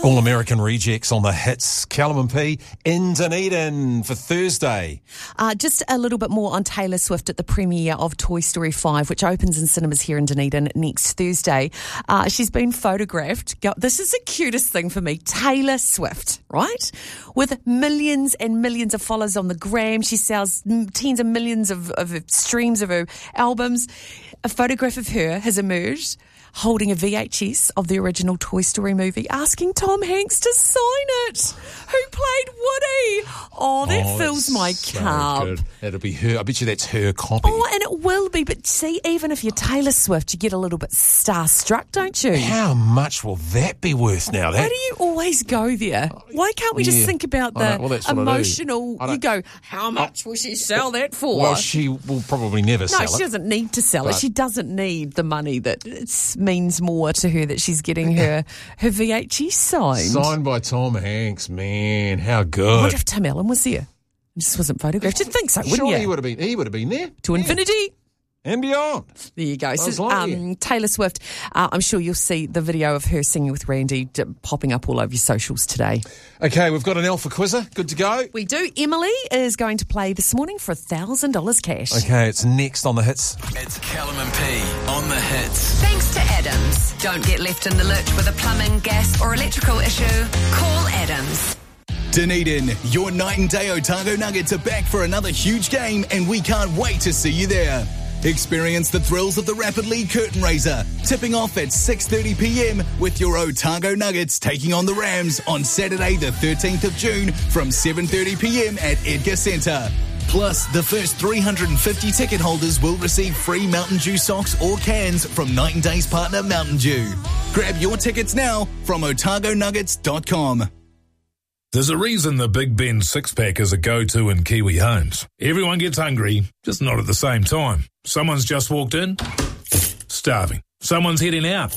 All-American Rejects on the hits. Callum and P in Dunedin for Thursday. Just a little bit more on Taylor Swift at the premiere of Toy Story 5, which opens in cinemas here in Dunedin next Thursday. She's been photographed. This is the cutest thing for me. Taylor Swift, right? With millions and millions of followers on the gram. She sells tens of millions of streams of her albums. A photograph of her has emerged holding a VHS of the original Toy Story movie, asking Tom Hanks to sign it. Who played Woody? Oh, that fills my cup. Good. That'll be her. I bet you that's her copy. Oh, and it will be. But see, even if you're Taylor Swift, you get a little bit starstruck, don't you? How much will that be worth now? Why do you always go there? Why can't we just think about the emotional... You go, how much will she sell that for? Well, she will probably never sell it. No, she doesn't need to sell it. She doesn't need the money that means more to her that she's getting her VHS signed. Signed by Tom Hanks, man. How good. What if Tim Allen was there? He just wasn't photographed. You'd think so, wouldn't you? Sure, he would have been there. To infinity and beyond. There you go. So, Taylor Swift, I'm sure you'll see the video of her singing with Randy popping up all over your socials today. Okay, we've got an Alpha Quizzer. Good to go. We do. Emily is going to play this morning for $1,000 cash. Okay, it's next on the hits. It's Callum and P on the hits. Thanks to Adams. Don't get left in the lurch with a plumbing, gas or electrical issue. Call Adams. Dunedin, your night and day Otago Nuggets are back for another huge game and we can't wait to see you there. Experience the thrills of the Rapid League Curtain Raiser, tipping off at 6:30pm with your Otago Nuggets taking on the Rams on Saturday the 13th of June from 7:30pm at Edgar Centre. Plus, the first 350 ticket holders will receive free Mountain Dew socks or cans from Night and Day's partner Mountain Dew. Grab your tickets now from otagonuggets.com. There's a reason the Big Ben six-pack is a go-to in Kiwi homes. Everyone gets hungry, just not at the same time. Someone's just walked in, starving. Someone's heading out,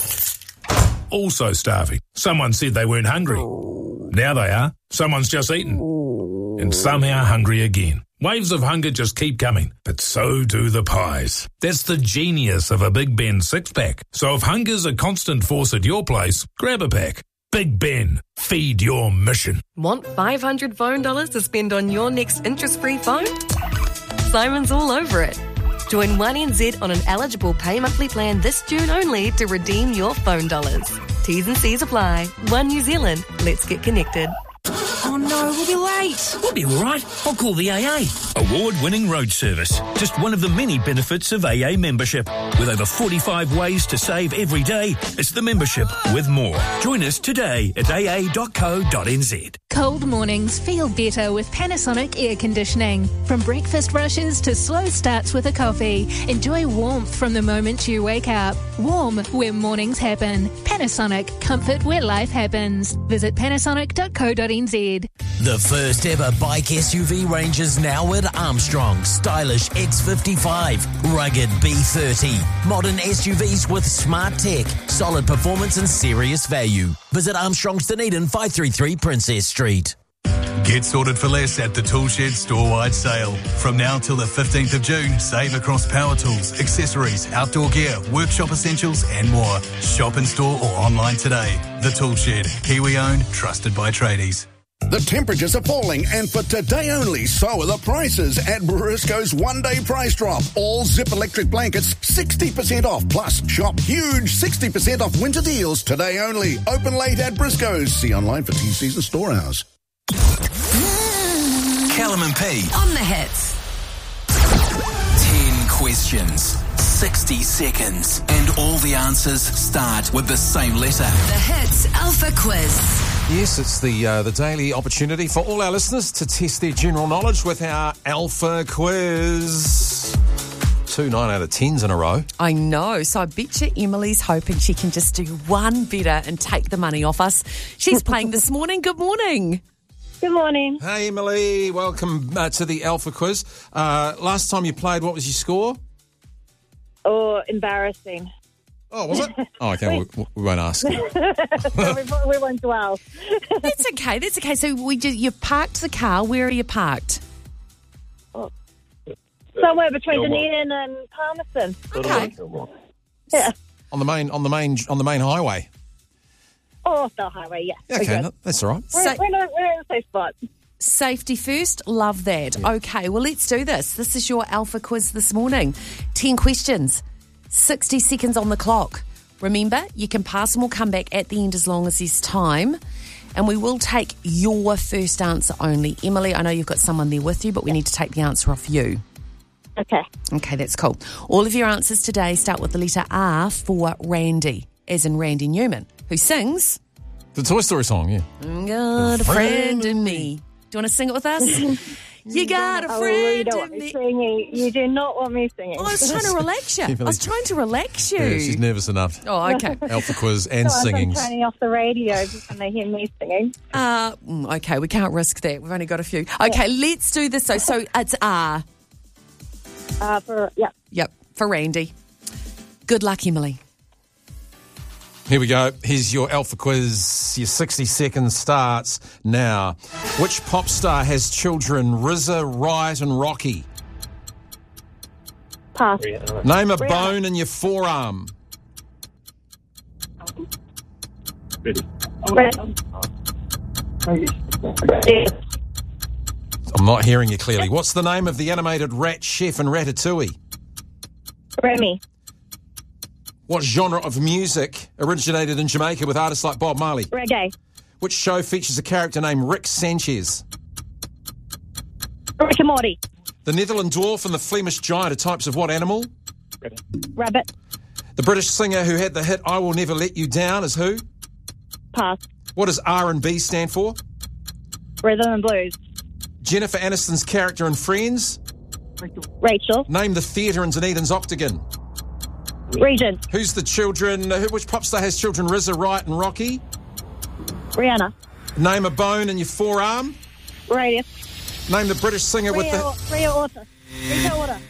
also starving. Someone said they weren't hungry. Now they are. Someone's just eaten, and somehow hungry again. Waves of hunger just keep coming, but so do the pies. That's the genius of a Big Ben six-pack. So if hunger's a constant force at your place, grab a pack. Big Ben, feed your mission. Want $500 phone dollars to spend on your next interest-free phone? Simon's all over it. Join 1NZ on an eligible pay monthly plan this June only to redeem your phone dollars. T's and C's apply. One New Zealand. Let's get connected. Oh no, we'll be late. We'll be all right. I'll call the AA. Award-winning road service. Just one of the many benefits of AA membership. With over 45 ways to save every day, it's the membership with more. Join us today at aa.co.nz. Cold mornings feel better with Panasonic air conditioning. From breakfast rushes to slow starts with a coffee, enjoy warmth from the moment you wake up. Warm where mornings happen. Panasonic, comfort where life happens. Visit panasonic.co.nz. The first ever bike SUV range is now at Armstrong. Stylish X55, rugged B30. Modern SUVs with smart tech, solid performance and serious value. Visit Armstrong's Dunedin 533 Princess Street. Get sorted for less at the Toolshed store-wide sale. From now till the 15th of June, save across power tools, accessories, outdoor gear, workshop essentials and more. Shop in store or online today. The Toolshed, Kiwi-owned, trusted by tradies. The temperatures are falling, and for today only, so are the prices at Briscoe's one-day price drop. All Zip electric blankets, 60% off. Plus, shop huge 60% off winter deals today only. Open late at Briscoe's. See online for TC's and store hours. Callum and P On the hits. 10 questions, 60 seconds, and all the answers start with the same letter. The Hits Alpha Quiz. Yes, it's the daily opportunity for all our listeners to test their general knowledge with our Alpha Quiz. 2 9 out of 10s in a row. I know. So I bet you Emily's hoping she can just do one better and take the money off us. She's playing this morning. Good morning. Good morning. Hey, Emily. Welcome to the Alpha Quiz. Last time you played, what was your score? Oh, embarrassing. Oh, was it? Oh, okay. We won't ask. we won't dwell. That's okay. That's okay. So you've parked the car. Where are you parked? Somewhere between Dunedin and Palmerston. Okay. Yeah. On the main highway. off the highway, yeah. Okay, that's all right. We're in a safe spot. Safety first, love that. Yeah. Okay, well, let's do this. This is your Alpha quiz this morning. 10 questions, 60 seconds on the clock. Remember, you can pass them or come back at the end as long as there's time. And we will take your first answer only. Emily, I know you've got someone there with you, but we need to take the answer off you. Okay. Okay, that's cool. All of your answers today start with the letter R for Randy, as in Randy Newman, who sings... The Toy Story song, yeah. Got a friend in me. Do you want to sing it with us? You got a friend in me. Singing. You do not want me singing. Oh, I was trying to relax you. I was trying to relax you. Yeah, she's nervous enough. Oh, okay. Alpha quiz and singing. I'm turning off the radio just when they hear me singing. Okay, we can't risk that. We've only got a few. Okay, let's do this. So it's R. Yep, for Randy. Good luck, Emily. Here we go. Here's your Alpha quiz. Your 60 seconds starts now. Which pop star has children RZA, Riot and Rocky? Pass. Name a bone in your forearm. I'm not hearing you clearly. What's the name of the animated rat chef in Ratatouille? Remy. What genre of music originated in Jamaica with artists like Bob Marley? Reggae. Which show features a character named Rick Sanchez? Rick and Morty. The Netherland dwarf and the Flemish giant are types of what animal? Rabbit. The British singer who had the hit I Will Never Let You Down is who? Pass. What does R&B stand for? Rhythm and blues. Jennifer Aniston's character in Friends? Rachel. Name the theatre in Dunedin's Octagon. Regent. Who's the children? Which pop star has children? RZA, Riot and Rocky? Rihanna. Name a bone in your forearm. Radius. Name the British singer with the... Rhea Ora. Rita Ora.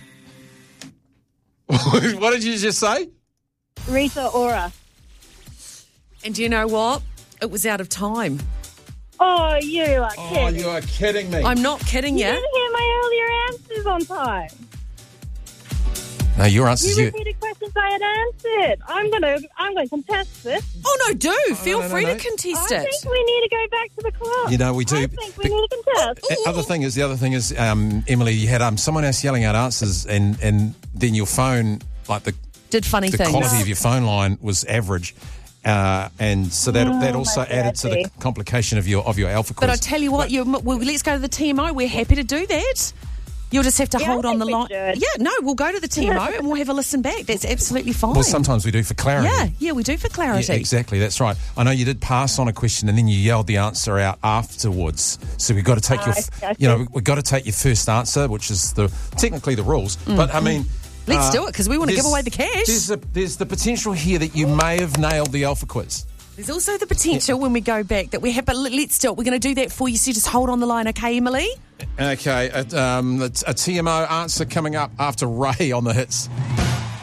What did you just say? Rita Ora. And do you know what? It was out of time. Oh, you are kidding. Oh, you are kidding me. I'm not kidding you. You didn't hear my earlier answers on time. No, your answers... You repeated questions I had answered. I'm going to contest this. Oh, no, do. Feel free to contest it. I think we need to go back to the club. You know, we do. I think we need to contest. The other thing is, Emily, you had someone else yelling out answers and then your phone, like did funny things. The quality of your phone line was average. And so that also added to the complication of your Alpha quiz. But I tell you what, let's go to the TMO. We're happy to do that. You'll just have to hold on the line. Yeah, no, we'll go to the TMO and we'll have a listen back. That's absolutely fine. Well, sometimes we do for clarity. Yeah, we do for clarity. Yeah, exactly, that's right. I know you did pass on a question and then you yelled the answer out afterwards. So we've got to take we've got to take your first answer, which is technically the rules. But I mean, let's do it because we want to give away the cash. There's the potential here that you may have nailed the Alpha quiz. There's also the potential when we go back that we have, but let's do it. We're going to do that for you, so just hold on the line, okay, Emily? Okay, a TMO answer coming up after Ray on the hits.